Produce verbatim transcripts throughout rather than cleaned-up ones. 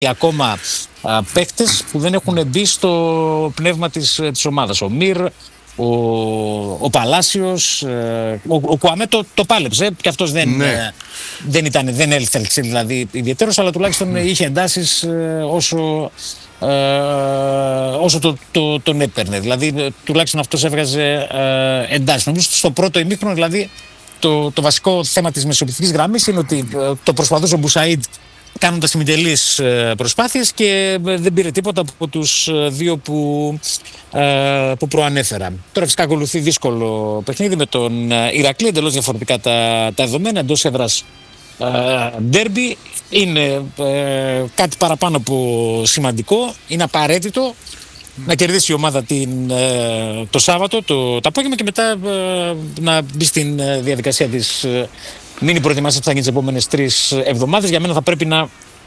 ακόμα παίκτες που δεν έχουν μπει στο πνεύμα της, της ομάδας. Ο Μυρ, ο, ο Παλάσιος, ο, ο Κουαμέ το, το πάλεψε και αυτός δεν, ναι. δεν, ήταν, δεν έλθελξε δηλαδή ιδιαίτερος, αλλά τουλάχιστον mm. είχε εντάσεις όσο, ε, όσο το, το, τον έπαιρνε. Δηλαδή τουλάχιστον αυτός έβγαζε ε, εντάσεις. Νομίζω στο πρώτο ημίχρονο δηλαδή το, το βασικό θέμα της μεσοεπιθετικής γραμμής είναι ότι ε, το προσπαθούσε ο Μπουσαΐντ κάνοντας ημιτελείς προσπάθειες και δεν πήρε τίποτα από τους δύο που, που προανέφερα. Τώρα φυσικά ακολουθεί δύσκολο παιχνίδι με τον Ηρακλή, εντελώς διαφορετικά τα, τα δεδομένα, εντός έδρας ντέρμπι. Είναι ε, κάτι παραπάνω από σημαντικό, είναι απαραίτητο mm. να κερδίσει η ομάδα την, ε, το Σάββατο, το, το απόγευμα και μετά ε, να μπει στην διαδικασία της ε, μήνυ προετοιμασία που θα γίνει τις επόμενες τρεις εβδομάδες. Για μένα θα πρέπει να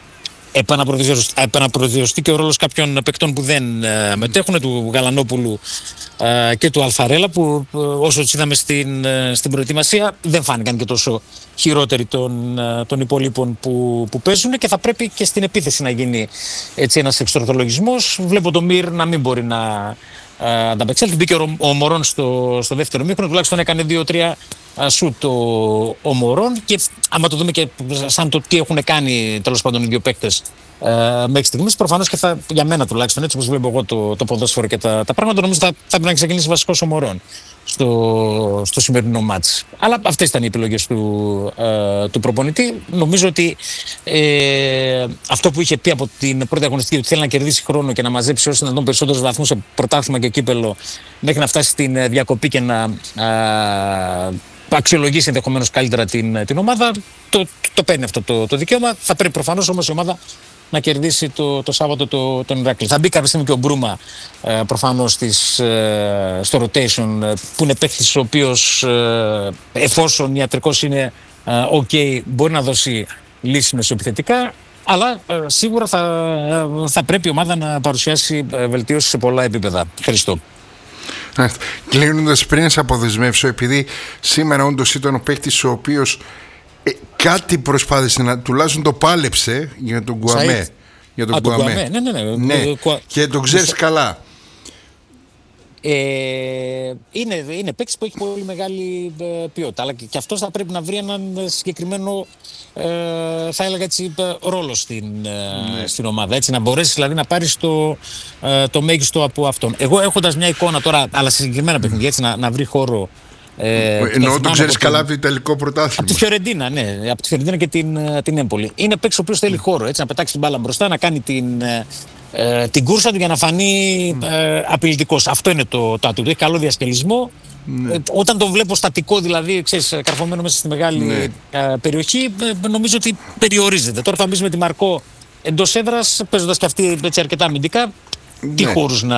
επαναπροσδιοριστεί και ο ρόλος κάποιων παικτών που δεν ε, μετέχουν, του Γαλανόπουλου ε, και του Αλφαρέλα, που ε, όσο τις είδαμε στην, ε, στην προετοιμασία δεν φάνηκαν και τόσο χειρότεροι των, ε, των υπολείπων που, που παίζουν, και θα πρέπει και στην επίθεση να γίνει έτσι ένας εξορθολογισμός. Βλέπω τον Μυρ να μην μπορεί να ε, ανταπεξέλθει. Μπήκε ο, ο Μωρόν στο, στο δεύτερο μήχρονο, τουλάχιστον έκανε δύο τρία σουτ ο, ο Μωρόν, και άμα το δούμε και σαν το τι έχουν κάνει τέλος πάντων οι δύο παίκτες ε, μέχρι στιγμής, προφανώς και θα, για μένα τουλάχιστον, έτσι όπως βλέπω εγώ το, το ποδόσφαιρο και τα, τα πράγματα, νομίζω θα, θα πρέπει να ξεκινήσει βασικός ο Μωρόν στο, στο σημερινό μάτς. Αλλά αυτές ήταν οι επιλογές του, ε, του προπονητή. Νομίζω ότι ε, αυτό που είχε πει από την πρώτη αγωνιστική, ότι θέλει να κερδίσει χρόνο και να μαζέψει όσο δυνατόν περισσότερους βαθμούς σε πρωτάθλημα και κύπελο μέχρι να φτάσει στην διακοπή και να ε, αξιολογήσει ενδεχομένως καλύτερα την, την ομάδα, το, το παίρνει αυτό το, το δικαίωμα. Θα πρέπει προφανώς όμως η ομάδα να κερδίσει το, το Σάββατο το, τον Ηράκλειο. Θα μπει κάποια στιγμή και ο Μπρούμα ε, προφανώς της, ε, στο rotation, ε, που είναι παίκτης ο οποίος ε, εφόσον ιατρικός είναι ε, ok, μπορεί να δώσει λύσεις μεσοεπιθετικά, αλλά ε, σίγουρα θα, ε, θα πρέπει η ομάδα να παρουσιάσει ε, βελτίωση σε πολλά επίπεδα. Ευχαριστώ. Κλείνοντας, πριν να σε αποδεσμεύσω, επειδή σήμερα όντως ήταν ο παίκτης ο οποίος ε, κάτι προσπάθησε να, τουλάχιστον το πάλεψε για τον Κουαμέ. Για τον Κουαμέ. Ναι, ναι, ναι. ναι. Ε, Κουα... Και τον ξέρεις Κουα... καλά. Ε, είναι, είναι παίκτης που έχει πολύ μεγάλη ε, ποιότητα, αλλά και, και αυτός θα πρέπει να βρει έναν συγκεκριμένο ε, θα έλεγα έτσι ρόλο στην, ε, ναι. στην ομάδα, έτσι, να μπορέσει δηλαδή να πάρεις το, ε, το μέγιστο από αυτόν. Εγώ έχοντας μια εικόνα τώρα, αλλά σε συγκεκριμένα παιχνίδια, έτσι, να, να βρει χώρο. Ε, Εννοώ το ξέρεις καλά από το Ιταλικό πρωτάθλημα. Από τη Φιωρεντίνα, ναι, από τη Φιωρεντίνα και την, την Έμπολη. Είναι παίκτης ο οποίος θέλει χώρο, έτσι, να πετάξει την μπάλα μπροστά, να κάνει την, ε, την κούρσα του για να φανεί ε, απειλητικός. Αυτό είναι το τάτου του. Έχει καλό διασκελισμό. Ναι. Ε, όταν τον βλέπω στατικό, δηλαδή, ξέρεις, καρφωμένο μέσα στη μεγάλη ναι. ε, περιοχή, ε, νομίζω ότι περιορίζεται. Τώρα θα μπει με τη Μαρκό εντός έδρας, παίζοντας και αυτή έτσι, αρκετά αμυντικά, ναι. τι χώρους να,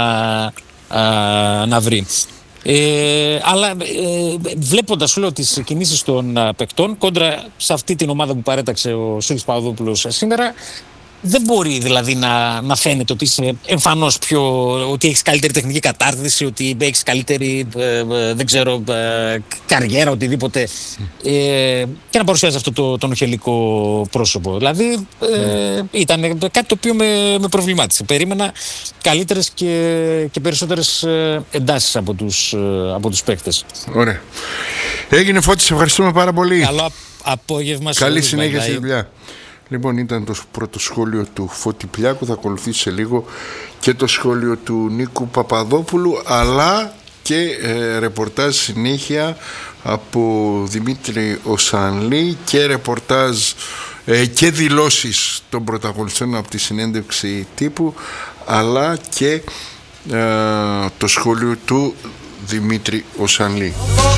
α, να βρει. Ε, αλλά ε, βλέποντας λέω τις κινήσεις των α, παικτών κόντρα σε αυτή την ομάδα που παρέταξε ο Σούλης Παπαδόπουλος σήμερα, δεν μπορεί δηλαδή να, να φαίνεται ότι είσαι εμφανώς πιο, ότι έχεις καλύτερη τεχνική κατάρτιση, ότι έχεις καλύτερη ε, ε, δεν ξέρω ε, καριέρα, οτιδήποτε ε, και να παρουσιάζει αυτό το, το νοχελικό πρόσωπο. Δηλαδή ε, mm. ήταν κάτι το οποίο με, με προβλημάτισε. Περίμενα καλύτερες και, και περισσότερες εντάσεις από τους, από τους παίκτες. Ωραία. Έγινε, Φώτη, σε ευχαριστούμε πάρα πολύ. Καλό απόγευμα. Καλή συνέχεια στη δουλειά. Λοιπόν, ήταν το πρώτο σχόλιο του Φώτη Πλιάκου. Θα ακολουθήσει σε λίγο και το σχόλιο του Νίκου Παπαδόπουλου, αλλά και ε, ρεπορτάζ συνέχεια από Δημήτρη Οσανλή και ρεπορτάζ ε, και δηλώσεις των πρωταγωνιστών από τη συνέντευξη τύπου, αλλά και ε, το σχόλιο του Δημήτρη Οσανλή.